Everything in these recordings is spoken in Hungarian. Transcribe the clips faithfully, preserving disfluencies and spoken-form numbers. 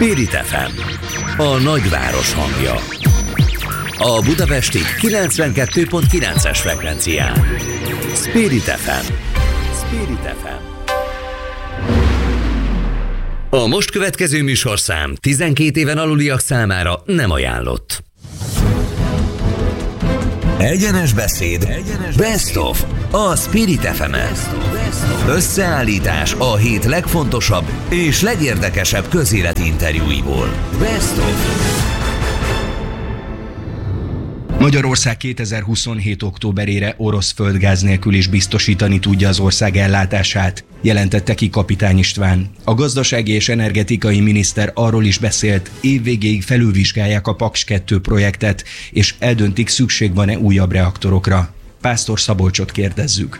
Spirit ef em, a nagyváros hangja. A budapesti kilencvenkettő pont kilences frekvencián. Spirit ef em. Spirit ef em. A most következő műsorszám tizenkét éven aluliak számára nem ajánlott. Egyenes beszéd, Egyenes Best of a Spirit ef em-en. Összeállítás a hét legfontosabb és legérdekesebb közéleti interjúiból. Best of. Magyarország kétezer-huszonhét októberére orosz földgáz nélkül is biztosítani tudja az ország ellátását, jelentette ki Kapitány István. A gazdasági és energetikai miniszter arról is beszélt, évvégéig felülvizsgálják a Paks kettő projektet, és eldöntik, szükség van-e újabb reaktorokra. Pásztor Szabolcsot kérdezzük.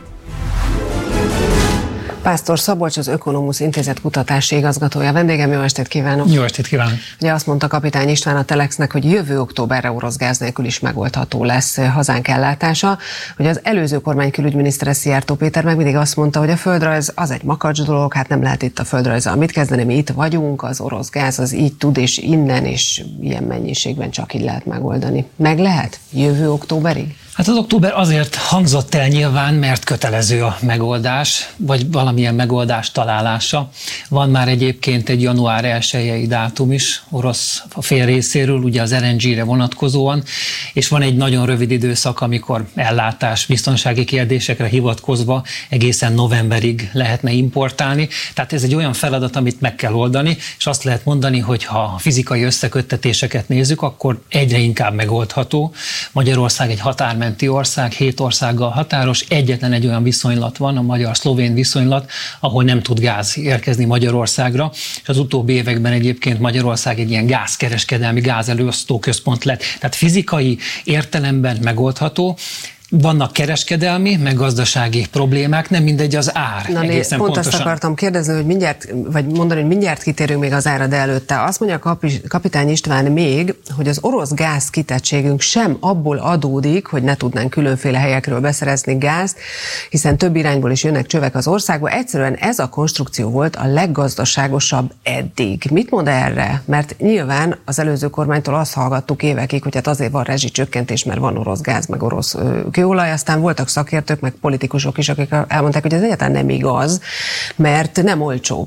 Pásztor Szabolcs, az Ökonomusz Intézet kutatási igazgatója. Vendégem, jó estét kívánok! Jó estét kívánok! Ugye azt mondta Kapitány István a Telexnek, hogy jövő októberre orosz gáz nélkül is megoldható lesz hazánk ellátása. Ugye az előző kormány külügyminisztere, Szijjártó Péter meg mindig azt mondta, hogy a földrajz az egy makacs dolog, hát nem lehet itt a földrajzzal mit kezdeni, mi itt vagyunk, az orosz gáz az így tud, és innen és ilyen mennyiségben csak így lehet megoldani. Meg lehet? Jövő októberig? Hát az október azért hangzott el nyilván, mert kötelező a megoldás, vagy valamilyen megoldás találása. Van már egyébként egy január elsejei dátum is orosz fél részéről, ugye az el en gére vonatkozóan, és van egy nagyon rövid időszak, amikor ellátás, biztonsági kérdésekre hivatkozva egészen novemberig lehetne importálni. Tehát ez egy olyan feladat, amit meg kell oldani, és azt lehet mondani, hogy ha a fizikai összeköttetéseket nézzük, akkor egyre inkább megoldható. Magyarország egy határ menti ország, hét országgal határos, egyetlen egy olyan viszonylat van, a magyar-szlovén viszonylat, ahol nem tud gáz érkezni Magyarországra, és az utóbbi években egyébként Magyarország egy ilyen gázkereskedelmi, gázelőosztó központ lett. Tehát fizikai értelemben megoldható. Vannak kereskedelmi, meg gazdasági problémák, nem mindegy az ár. Na, egészen pont pontosan. Azt akartam kérdezni, hogy mindjárt, vagy mondani, hogy mindjárt kitérünk még az ára, de előtte azt mondja Kapi, Kapitány István még, hogy az orosz gáz kitettségünk sem abból adódik, hogy ne tudnánk különféle helyekről beszerezni gázt, hiszen több irányból is jönnek csövek az országba. Egyszerűen ez a konstrukció volt a leggazdaságosabb eddig. Mit mond erre? Mert nyilván az előző kormánytól azt hallgattuk évekig, hogy hát azért van rezsicsökkentés, mert van orosz gáz, meg orosz kőolaj, aztán voltak szakértők, meg politikusok is, akik elmondták, hogy ez egyáltalán nem igaz, mert nem olcsóbb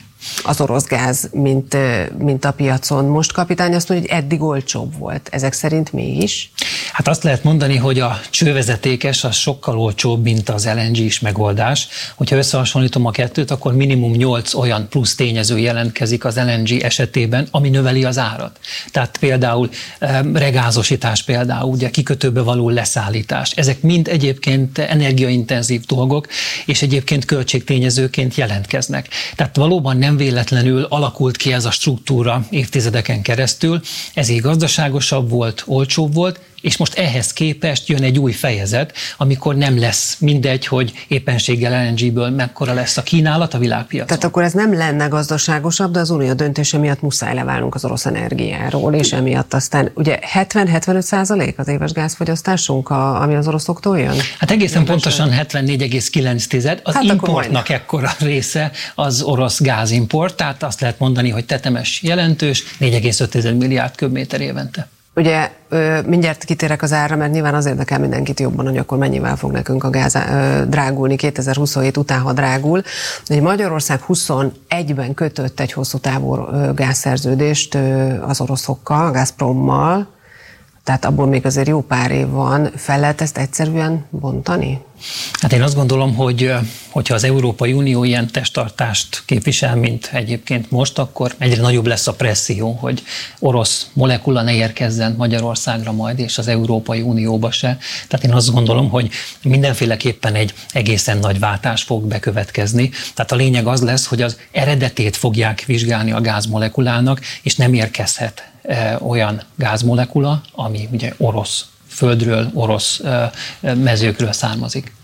az orosz gáz, mint, mint a piacon. Most Kapitány azt mondja, hogy eddig olcsóbb volt. Ezek szerint mégis? Hát azt lehet mondani, hogy a csővezetékes az sokkal olcsóbb, mint az el en gés megoldás. Hogyha összehasonlítom a kettőt, akkor minimum nyolc olyan plusz tényező jelentkezik az el en gé esetében, ami növeli az árat. Tehát például regázosítás, például ugye kikötőbe való leszállítás. Ezek mind egyébként energiaintenzív dolgok, és egyébként költségtényezőként jelentkeznek. Tehát valóban nem véletlenül alakult ki ez a struktúra évtizedeken keresztül. Ez így gazdaságosabb volt, olcsóbb volt, és most ehhez képest jön egy új fejezet, amikor nem lesz mindegy, hogy éppenséggel el en géből mekkora lesz a kínálat a világpiacon. Tehát akkor ez nem lenne gazdaságosabb, de az unió döntése miatt muszáj leválnunk az orosz energiáról, és emiatt aztán ugye hetven-hetvenöt százalék az éves gázfogyasztásunk, a, ami az oroszoktól jön? Hát egészen pontosan hetvennégy egész kilenc tized, az hát importnak ekkora része az orosz gázimport, tehát azt lehet mondani, hogy tetemes jelentős, négy egész öt milliárd köbméter évente. Ugye mindjárt kitérek az árra, mert nyilván az érdekel mindenkit jobban, hogy akkor mennyivel fog nekünk a gáz drágulni kétezer-huszonhét után, ha drágul. De Magyarország huszonegyben kötött egy hosszú távú gázszerződést az oroszokkal, a Gazprommal, tehát abból még azért jó pár év van. Fel lehet ezt egyszerűen bontani? Hát én azt gondolom, hogy hogyha az Európai Unió ilyen testtartást képvisel, mint egyébként most, akkor egyre nagyobb lesz a presszió, hogy orosz molekula ne érkezzen Magyarországra majd, és az Európai Unióba se. Tehát én azt gondolom, hogy mindenféleképpen egy egészen nagy váltás fog bekövetkezni. Tehát a lényeg az lesz, hogy az eredetét fogják vizsgálni a gázmolekulának, és nem érkezhet olyan gázmolekula, ami ugye orosz földről, orosz mezőkről származik.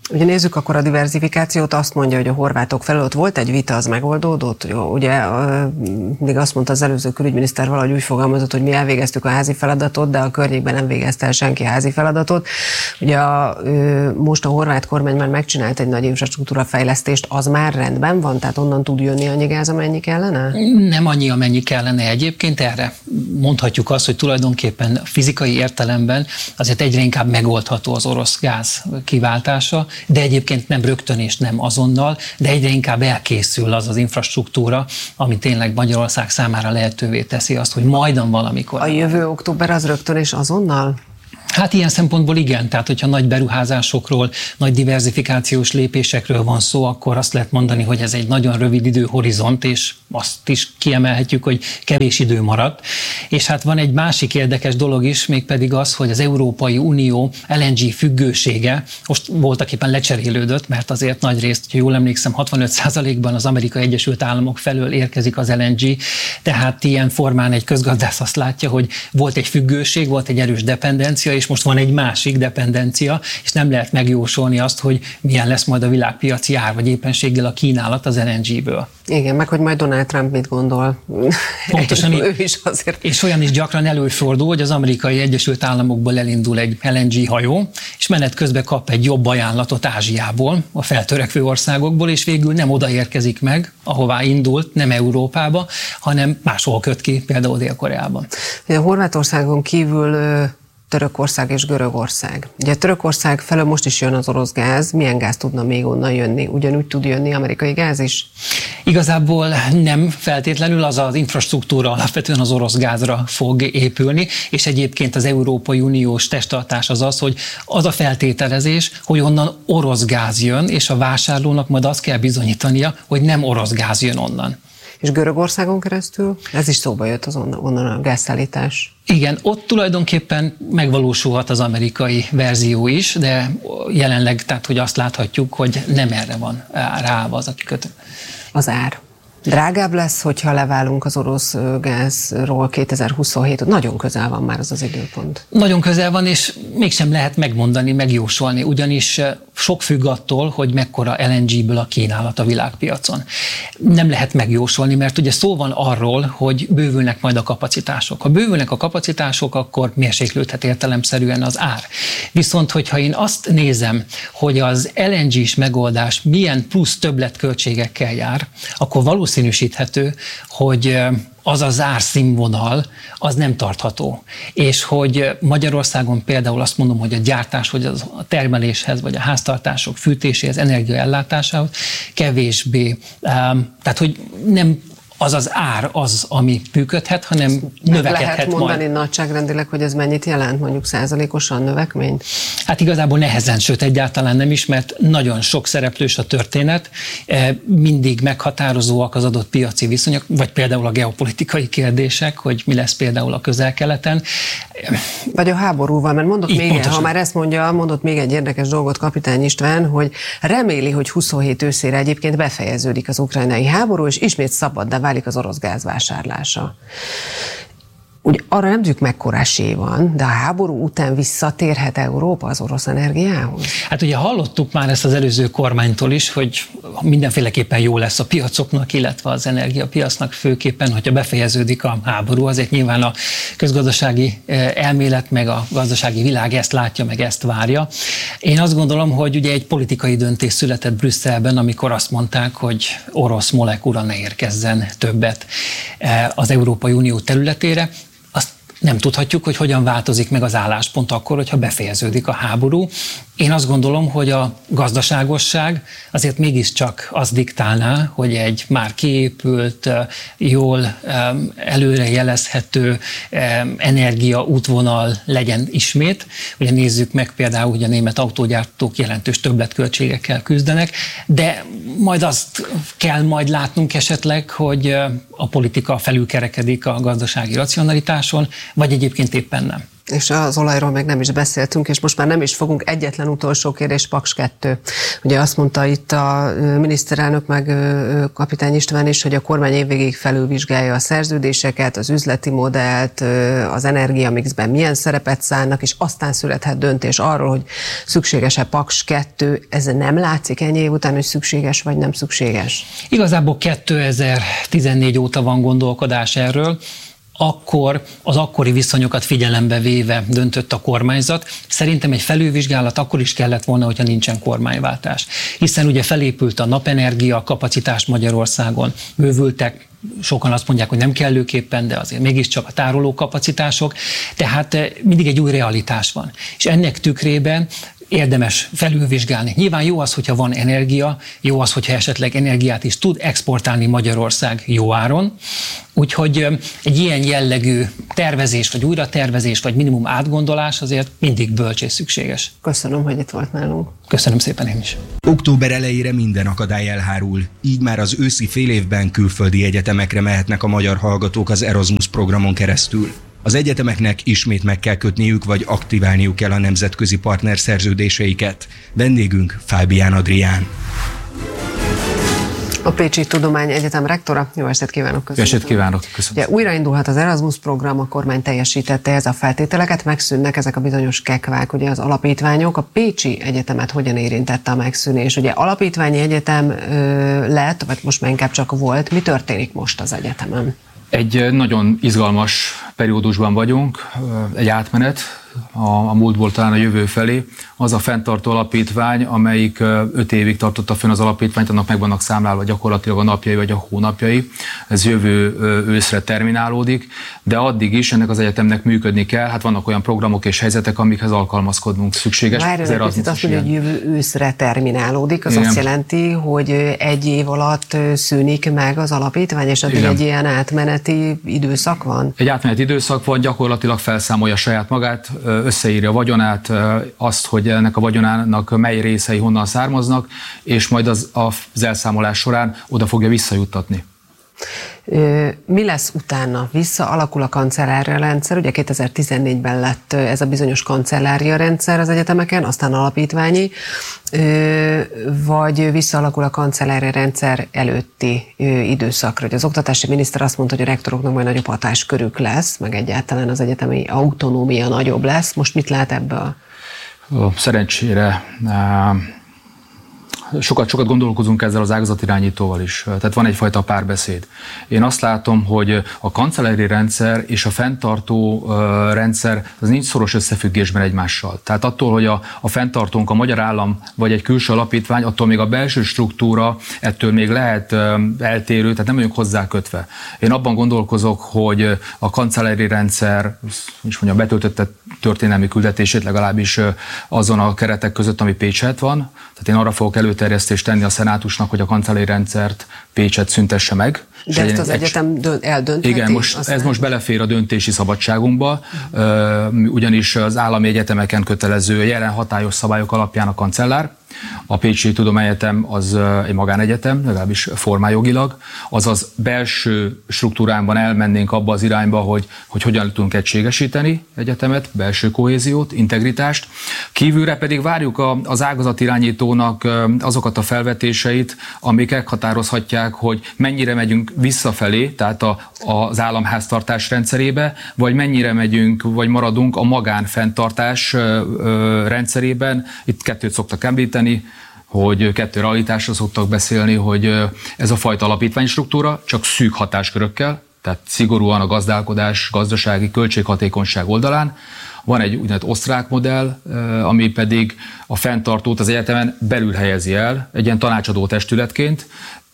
Ugye nézzük akkor a diverzifikációt, azt mondja, hogy a horvátok felől ott volt egy vita, az megoldódott. Jó, ugye még azt mondta az előző külügyminiszter, valahogy úgy fogalmazott, hogy mi elvégeztük a házi feladatot, de a környékben nem végezte el senki a házi feladatot. Ugye a, most a horvát kormány már megcsinált egy nagy infrastruktúra fejlesztést, az már rendben van, tehát onnan tud jönni annyi gáz, amennyi kellene? Nem annyi, amennyi kellene egyébként, erre mondhatjuk azt, hogy tulajdonképpen fizikai értelemben azért egyre inkább megoldható az orosz gáz kiváltása, de egyébként nem rögtön és nem azonnal, de egyre inkább elkészül az az infrastruktúra, ami tényleg Magyarország számára lehetővé teszi azt, hogy majdan valamikor. A jövő október az rögtön és azonnal? Hát ilyen szempontból igen, tehát hogyha nagy beruházásokról, nagy diversifikációs lépésekről van szó, akkor azt lehet mondani, hogy ez egy nagyon rövid időhorizont, és azt is kiemelhetjük, hogy kevés idő maradt. És hát van egy másik érdekes dolog is, mégpedig az, hogy az Európai Unió el en gé függősége most voltak éppen lecserélődött, mert azért nagy részt, ha jól emlékszem, hatvanöt százalékban az Amerikai Egyesült Államok felől érkezik az el en gé, tehát ilyen formán egy közgazdász azt látja, hogy volt egy függőség, volt egy erős dependencia, és most van egy másik dependencia, és nem lehet megjósolni azt, hogy milyen lesz majd a világpiaci ár, vagy éppenséggel a kínálat az el en géből. Igen, meg hogy majd Donald Trump mit gondol. Pontosan ő is azért. És olyan is gyakran előfordul, hogy az Amerikai Egyesült Államokból elindul egy el en gé hajó, és menet közben kap egy jobb ajánlatot Ázsiából, a feltörekvő országokból, és végül nem odaérkezik meg, ahová indult, nem Európába, hanem máshol köt ki, például Dél-Koreában. A Horvátországon kívül Törökország és Görögország. Ugye Törökország felől most is jön az orosz gáz, milyen gáz tudna még onnan jönni? Ugyanúgy tud jönni amerikai gáz is? Igazából nem feltétlenül, az az infrastruktúra alapvetően az orosz gázra fog épülni, és egyébként az Európai Uniós testtartás az az, hogy az a feltételezés, hogy onnan orosz gáz jön, és a vásárlónak majd azt kell bizonyítania, hogy nem orosz gáz jön onnan. És Görögországon keresztül? Ez is szóba jött az onnan, onnan a gázszállítás. Igen, ott tulajdonképpen megvalósulhat az amerikai verzió is, de jelenleg, tehát hogy azt láthatjuk, hogy nem erre van ráállva az a kikötő. Az ár. Drágább lesz, hogyha leválunk az orosz gázról kétezer-huszonhét, nagyon közel van már az az időpont. Nagyon közel van, és mégsem lehet megmondani, megjósolni, ugyanis sok függ attól, hogy mekkora el en géből a kínálat a világpiacon. Nem lehet megjósolni, mert ugye szó van arról, hogy bővülnek majd a kapacitások. Ha bővülnek a kapacitások, akkor mérséklődhet értelemszerűen az ár. Viszont, hogyha én azt nézem, hogy az el en gés megoldás milyen plusz többletköltségekkel jár, akkor valószínűsíthető, hogy az az árszínvonal, az nem tartható. És hogy Magyarországon például azt mondom, hogy a gyártás, vagy a termeléshez, vagy a háztartások fűtéséhez, energiaellátásához kevésbé, tehát hogy nem az az ár az, ami működhet, hanem növekedhet majd. Lehet mondani nagyságrendileg, hogy ez mennyit jelent, mondjuk százalékosan növekményt? Hát igazából nehezen, sőt egyáltalán nem is, mert nagyon sok szereplős a történet, mindig meghatározóak az adott piaci viszonyok, vagy például a geopolitikai kérdések, hogy mi lesz például a Közel-Keleten. Vagy a háborúval, mert mondott Így, még, pontosan. ha már ezt mondja, mondott még egy érdekes dolgot Kapitány István, hogy reméli, hogy huszonhét őszére egyébként befejeződik az ukrajnai háború, és ismét szabaddá válik az orosz gáz vásárlása. Úgy arra nem tudjuk, mekkora esély van, de a háború után visszatérhet Európa az orosz energiához? Hát ugye hallottuk már ezt az előző kormánytól is, hogy mindenféleképpen jó lesz a piacoknak, illetve az energiapiacnak főképpen, hogyha befejeződik a háború. Azért nyilván a közgazdasági elmélet, meg a gazdasági világ ezt látja, meg ezt várja. Én azt gondolom, hogy ugye egy politikai döntés született Brüsszelben, amikor azt mondták, hogy orosz molekula ne érkezzen többet az Európai Unió területére. Nem tudhatjuk, hogy hogyan változik meg az álláspont akkor, hogyha befejeződik a háború. Én azt gondolom, hogy a gazdaságosság azért mégiscsak azt diktálná, hogy egy már kiépült, jól előrejelezhető energia útvonal legyen ismét. Ugye nézzük meg például, hogy a német autógyártók jelentős többletköltségekkel küzdenek, de majd azt kell majd látnunk esetleg, hogy a politika felülkerekedik a gazdasági racionalitáson, vagy egyébként éppen nem. És az olajról még nem is beszéltünk, és most már nem is fogunk. Egyetlen utolsó kérdés, Paks kettő. Ugye azt mondta itt a miniszterelnök meg Kapitány István is, hogy a kormány évvégéig felülvizsgálja a szerződéseket, az üzleti modellt, az energiamixben milyen szerepet szánnak, és aztán születhet döntés arról, hogy szükséges-e Paks kettő. Ez nem látszik ennyi év után, hogy szükséges vagy nem szükséges? Igazából kétezer-tizennégy óta van gondolkodás erről. Akkor az akkori viszonyokat figyelembe véve döntött a kormányzat. Szerintem egy felülvizsgálat akkor is kellett volna, hogyha nincsen kormányváltás. Hiszen ugye felépült a napenergia kapacitás Magyarországon, bővültek, sokan azt mondják, hogy nem kellőképpen, de azért mégiscsak a tároló kapacitások, tehát mindig egy új realitás van. És ennek tükrében érdemes felülvizsgálni. Nyilván jó az, hogyha van energia, jó az, hogyha esetleg energiát is tud exportálni Magyarország jó áron. Úgyhogy egy ilyen jellegű tervezés, vagy újratervezés, vagy minimum átgondolás azért mindig bölcs és szükséges. Köszönöm, hogy itt volt nálunk. Köszönöm szépen én is. Október elejére minden akadály elhárul, így már az őszi fél évben külföldi egyetemekre mehetnek a magyar hallgatók az Erasmus programon keresztül. Az egyetemeknek ismét meg kell kötniük, vagy aktiválniuk kell a nemzetközi partner szerződéseiket. Vendégünk Fábián Adrián. A Pécsi Tudományegyetem rektora. Jó estét kívánok! Köszönöm. Jó estét kívánok! Köszönöm. Ugye újraindulhat az Erasmus program, a kormány teljesítette ez a feltételeket, megszűnnek ezek a bizonyos kekvák, ugye az alapítványok. A Pécsi Egyetemet hogyan érintette a megszűnés? Ugye alapítványi egyetem ö, lett, vagy most már inkább csak volt. Mi történik most az egyetemen? Egy nagyon izgalmas periódusban vagyunk, egy átmenet a, a múltból talán a jövő felé. Az a fenntartó alapítvány, amelyik öt évig tartotta fönn az alapítványt, annak meg vannak számlálva gyakorlatilag a napjai vagy a hónapjai. Ez jövő őszre terminálódik, de addig is ennek az egyetemnek működni kell. Hát vannak olyan programok és helyzetek, amikhez alkalmazkodnunk szükséges. Várjon egy picit, azt mondja, hogy jövő őszre terminálódik, az Igen. azt jelenti, hogy egy év alatt szűnik meg az alapítvány, és addig Igen. egy ilyen átmeneti időszak van? Egy átmeneti időszak van, gyakorlatilag felszámolja saját magát, összeírja a vagyonát, azt, hogy ennek a vagyonának mely részei honnan származnak, és majd az, az elszámolás során oda fogja visszajuttatni. Mi lesz utána? Visszaalakul a kancellária rendszer, ugye kétezer-tizennégyben lett ez a bizonyos kancellária rendszer az egyetemeken, aztán alapítványi, vagy visszaalakul a kancellária rendszer előtti időszakra? Ugye az oktatási miniszter azt mondta, hogy a rektoroknak majd nagyobb hatáskörük lesz, meg egyáltalán az egyetemi autonómia nagyobb lesz. Most mit lát ebből? Szerencsére Sokat, sokat gondolkozunk ezzel az ágazatirányítóval is, tehát van egyfajta párbeszéd. Én azt látom, hogy a kancellári rendszer és a fenntartó rendszer az nincs szoros összefüggésben egymással. Tehát attól, hogy a, a fenntartónk a magyar állam vagy egy külső alapítvány, attól még a belső struktúra ettől még lehet eltérő, tehát nem vagyunk hozzá kötve. Én abban gondolkozok, hogy a kancellári rendszer, is mondjam, betöltötte történelmi küldetését legalábbis azon a keretek között, ami Pécset van. Tehát én arra fogok előterjesztést tenni a szenátusnak, hogy a kancellári rendszert Pécset szüntesse meg. De ezt az egyetem eldöntheti? Igen, most, ez most belefér a döntési szabadságunkba, ugyanis az állami egyetemeken kötelező jelen hatályos szabályok alapján a kancellár. A Pécsi Tudományegyetem az egy magánegyetem, legalábbis formájogilag, azaz belső struktúránban elmennénk abba az irányba, hogy, hogy hogyan tudunk egységesíteni egyetemet, belső kohéziót, integritást. Kívülre pedig várjuk a, az ágazatirányítónak azokat a felvetéseit, amik meghatározhatják, hogy mennyire megyünk visszafelé, tehát a, az államháztartás rendszerébe, vagy mennyire megyünk, vagy maradunk a magánfenntartás rendszerében. Itt kettőt szoktak említeni, hogy kettő realitásra szoktak beszélni, hogy ez a fajta alapítványstruktúra csak szűk hatáskörökkel, tehát szigorúan a gazdálkodás, gazdasági költséghatékonyság oldalán. Van egy úgynevezett osztrák modell, ami pedig a fenntartót az egyetemen belül helyezi el, egy ilyen tanácsadó testületként,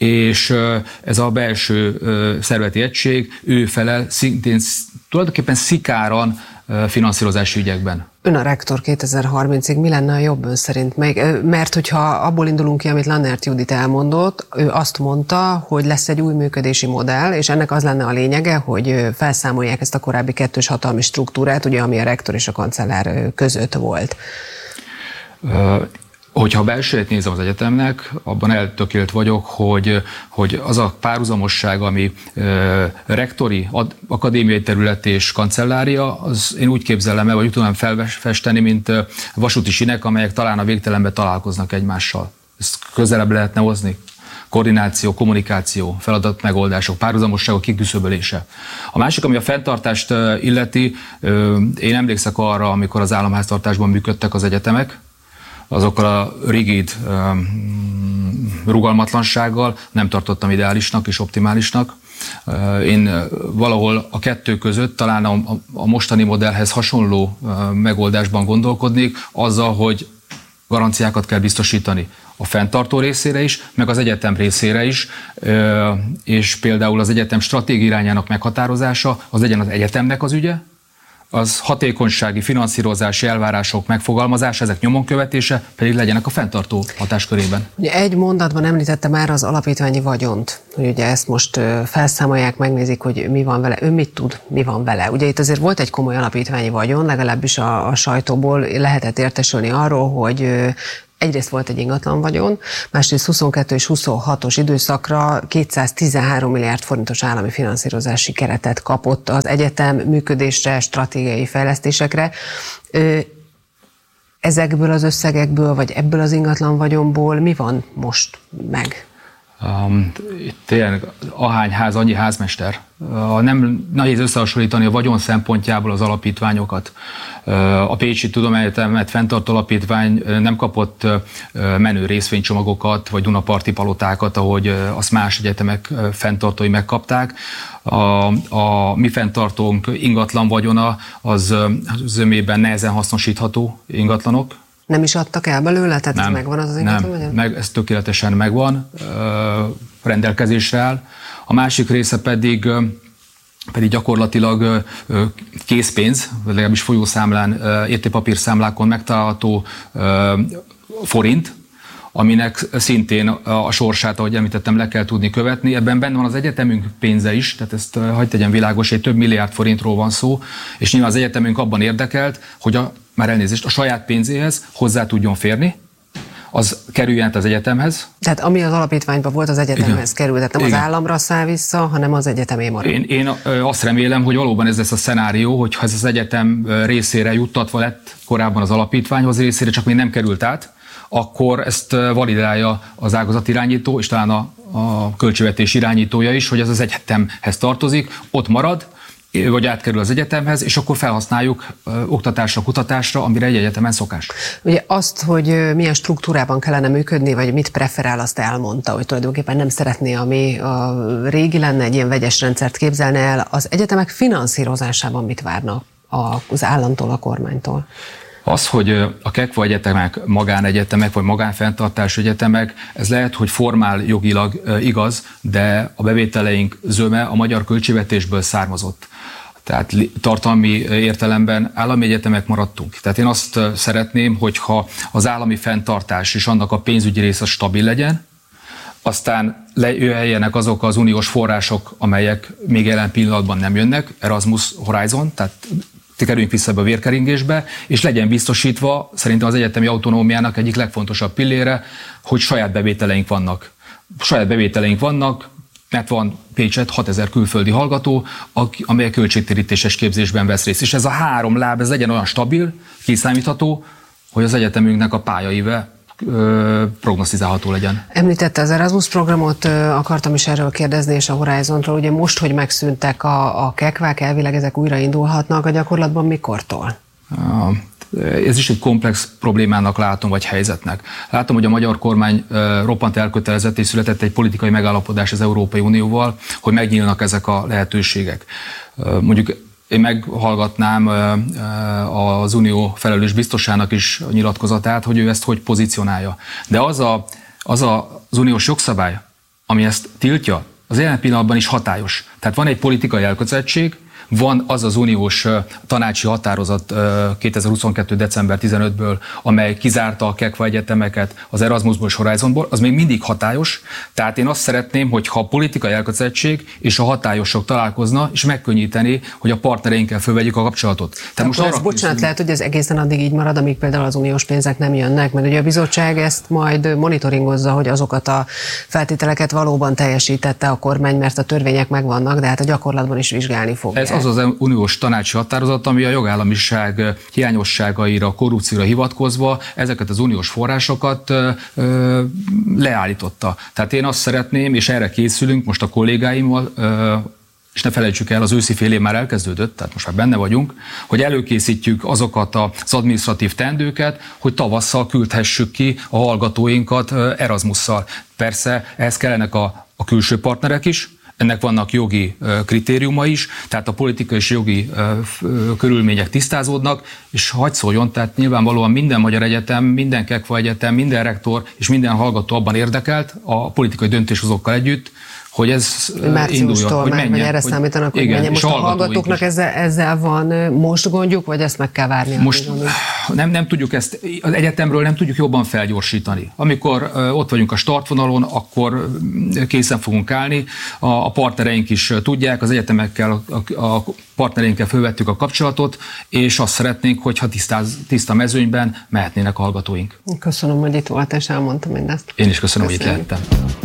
és ez a belső szervezeti egység, ő felel szintén tulajdonképpen szikáran finanszírozási ügyekben. Ön a rektor kétezer-harmincig, mi lenne a jobb ön szerint? Mert hogyha abból indulunk ki, amit Lannert Judit elmondott, ő azt mondta, hogy lesz egy új működési modell, és ennek az lenne a lényege, hogy felszámolják ezt a korábbi kettős hatalmi struktúrát, ugye, ami a rektor és a kancellár között volt. Hogyha belsőt nézem az egyetemnek, abban eltökélt vagyok, hogy, hogy az a párhuzamosság, ami ö, rektori, ad, akadémiai terület és kancellária, az én úgy képzelem el, vagy úgy tudom felfesteni, mint vasúti sinek, amelyek talán a végtelenben találkoznak egymással. Ezt közelebb lehetne hozni. Koordináció, kommunikáció, feladatmegoldások, párhuzamosságok kiküszöbölése. A másik, ami a fenntartást illeti, én emlékszek arra, amikor az államháztartásban működtek az egyetemek, azokkal a rigid rugalmatlansággal nem tartottam ideálisnak és optimálisnak. Én valahol a kettő között talán a, a mostani modellhez hasonló megoldásban gondolkodnék, azzal, hogy garanciákat kell biztosítani a fenntartó részére is, meg az egyetem részére is, és például az egyetem stratégiai irányának meghatározása, az legyen az egyetemnek az ügye, az hatékonysági, finanszírozási elvárások megfogalmazása, ezek nyomon követése pedig legyenek a fenntartó hatáskörében. Ugye egy mondatban említette már az alapítványi vagyont, hogy ugye ezt most felszámolják, megnézik, hogy mi van vele, ő mit tud, mi van vele. Ugye itt azért volt egy komoly alapítványi vagyon, legalábbis a, a sajtóból lehetett értesülni arról, hogy egyrészt volt egy ingatlan vagyon, másrészt huszonkettő és huszonhatos időszakra kétszáztizenhárom milliárd forintos állami finanszírozási keretet kapott az egyetem működésre, stratégiai fejlesztésekre. Ezekből az összegekből, vagy ebből az ingatlan vagyonból mi van most meg? Um, tényleg ahány ház, annyi házmester. Uh, nem nehéz összehasonlítani a vagyon szempontjából az alapítványokat. Uh, a Pécsi Tudományegyetemet fenntartó alapítvány nem kapott uh, menő részvénycsomagokat, vagy Dunaparti palotákat, ahogy uh, azt más egyetemek uh, fenntartói megkapták. A, a mi fenntartónk ingatlan vagyona az uh, zömében nehezen hasznosítható ingatlanok. Nem is adtak el belőle? Tehát nem, ez megvan az az ingatlan Nem, meg, ez tökéletesen megvan, rendelkezésre áll. A másik része pedig, pedig gyakorlatilag készpénz, vagy legalábbis folyószámlán, értékpapírszámlákon megtalálható forint, aminek szintén a sorsát, ahogy említettem, le kell tudni követni. Ebben benne van az egyetemünk pénze is, tehát ezt hagyd tegyen világos, egy több milliárd forintról van szó, és nyilván az egyetemünk abban érdekelt, hogy a, már elnézést, a saját pénzéhez hozzá tudjon férni, az kerüljen az egyetemhez. Tehát ami az alapítványban volt, az egyetemhez Igen. került, tehát nem Igen. az államra száll vissza, hanem az egyetemé marad. Én, én azt remélem, hogy valóban ez lesz a szenárió, hogy ha ez az egyetem részére juttatva lett korábban az alapítványhoz részére, csak még nem került át, akkor ezt validálja az ágazat irányító, és talán a, a költségvetés irányítója is, hogy ez az egyetemhez tartozik, ott marad, vagy átkerül az egyetemhez, és akkor felhasználjuk ö, oktatásra, kutatásra, amire egy egyetemen szokás. Ugye azt, hogy milyen struktúrában kellene működni, vagy mit preferál, azt elmondta, hogy tulajdonképpen nem szeretné, ami a régi lenne, egy ilyen vegyes rendszert képzelne el. Az egyetemek finanszírozásában mit várnak az államtól, a kormánytól? Az, hogy a KEKVA egyetemek, magánegyetemek vagy magánfenntartású egyetemek, ez lehet, hogy formál jogilag igaz, de a bevételeink zöme a magyar költségvetésből származott. Tehát tartalmi értelemben állami egyetemek maradtunk. Tehát én azt szeretném, hogyha az állami fenntartás és annak a pénzügyi része stabil legyen, aztán lejöjjenek azok az uniós források, amelyek még jelen pillanatban nem jönnek, Erasmus Horizon, tehát kerüljünk vissza ebbe a vérkeringésbe, és legyen biztosítva szerintem az egyetemi autonómiának egyik legfontosabb pillére, hogy saját bevételeink vannak. Saját bevételeink vannak, mert van Pécset hatezer külföldi hallgató, amely költségtérítéses képzésben vesz részt. És ez a három láb, ez legyen olyan stabil, kiszámítható, hogy az egyetemünknek a pályaíve prognosztizálható legyen. Említette az Erasmus programot, akartam is erről kérdezni, és a Horizontról. Ugye most, hogy megszűntek a, a kekvák, elvileg ezek újra indulhatnak a gyakorlatban mikortól? Ez is egy komplex problémának látom, vagy helyzetnek. Látom, hogy a magyar kormány roppant elkötelezett, és született egy politikai megállapodás az Európai Unióval, hogy megnyílnak ezek a lehetőségek. Mondjuk én meghallgatnám az Unió felelős biztosának is a nyilatkozatát, hogy ő ezt hogy pozícionálja. De az, a, az a, az uniós jogszabály, ami ezt tiltja, az jelen pillanatban is hatályos. Tehát van egy politikai elkötelezettség, van az az uniós tanácsi határozat kétezer-huszonkettő. december tizenötödikéről, amely kizárta a Kekva egyetemeket az Erasmusból és Horizonból, az még mindig hatályos. Tehát én azt szeretném, hogyha a politikai elkötelezettség és a hatályosok találkozna, és megkönnyíteni, hogy a partnereinkkel fölvegyük a kapcsolatot. Tehát most arra ez, bocsánat, lehet, hogy ez egészen addig így marad, amíg például az uniós pénzek nem jönnek, mert ugye a bizottság ezt majd monitoringozza, hogy azokat a feltételeket valóban teljesítette a kormány, mert a törvények megvannak, de hát a gyakorlatban is vizsgálni fogja. Ez az az uniós tanácsi határozat, ami a jogállamiság hiányosságaira, korrupcióra hivatkozva ezeket az uniós forrásokat ö, ö, leállította. Tehát én azt szeretném, és erre készülünk most a kollégáimmal, ö, és ne felejtsük el, az őszi fél év már elkezdődött, tehát most már benne vagyunk, hogy előkészítjük azokat az adminisztratív teendőket, hogy tavasszal küldhessük ki a hallgatóinkat Erasmusszal. Persze ehhez kellenek a, a külső partnerek is, ennek vannak jogi kritériuma is, tehát a politikai és jogi körülmények tisztázódnak, és hadd szóljon, tehát nyilvánvalóan minden magyar egyetem, minden Kekva egyetem, minden rektor és minden hallgató abban érdekelt a politikai döntéshozókkal együtt, hogy ez induljon, hogy menjen. Hogy erre számítanak, hogy igen, menjen. Most a hallgatóknak ezzel, ezzel van most gondjuk, vagy ezt meg kell várni? Most nem, nem tudjuk ezt, az egyetemről nem tudjuk jobban felgyorsítani. Amikor ott vagyunk a startvonalon, akkor készen fogunk állni. A, a partnereink is tudják, az egyetemekkel, a, a partnereinkkel fölvettük a kapcsolatot, és azt szeretnénk, hogyha tisztáz, tiszta mezőnyben mehetnének a hallgatóink. Köszönöm, hogy itt volt, és elmondtam mindezt. Én is köszönöm, köszönöm. hogy itt lehettem.